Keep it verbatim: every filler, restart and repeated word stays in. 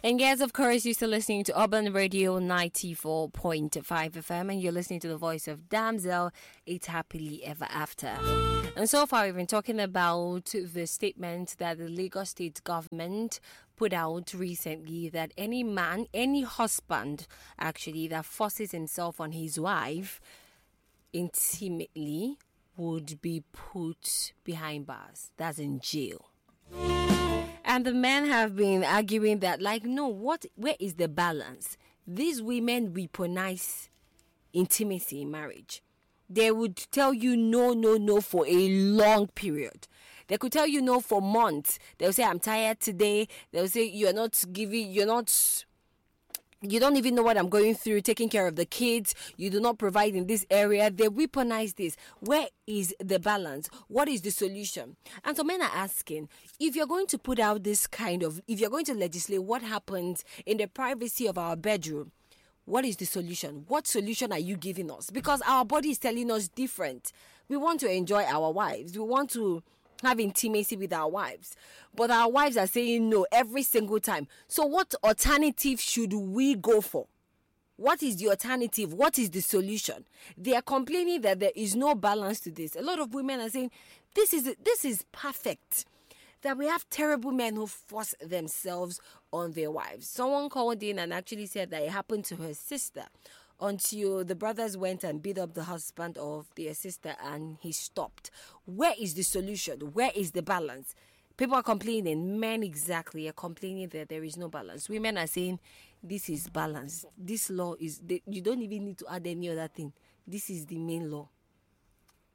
And yes, of course, you're still listening to Urban Radio ninety-four point five F M, and you're listening to the voice of Damsel. It's happily ever after. And so far, we've been talking about the statement that the Lagos state government put out recently that any man, any husband, actually, that forces himself on his wife intimately would be put behind bars. That's in jail. And the men have been arguing that, like, no, what? Where is the balance? These women weaponize intimacy in marriage. They would tell you no, no, no for a long period. They could tell you no for months. They'll say, I'm tired today. They'll say, you're not giving, you're not... You don't even know what I'm going through, taking care of the kids. You do not provide in this area. They weaponize this. Where is the balance? What is the solution? And so men are asking, if you're going to put out this kind of, if you're going to legislate what happens in the privacy of our bedroom, what is the solution? What solution are you giving us? Because our body is telling us different. We want to enjoy our wives. We want to have intimacy with our wives, but our wives are saying no every single time. So what alternative should we go for? What is the alternative? What is the solution? They are complaining that there is no balance to this. A lot of women are saying this is this is perfect, that we have terrible men who force themselves on their wives. Someone called in and actually said that it happened to her sister, until the brothers went and beat up the husband of their sister and he stopped. Where is the solution? Where is the balance? People are complaining. Men exactly are complaining that there is no balance. Women are saying this is balance. This law is, you don't even need to add any other thing. This is the main law.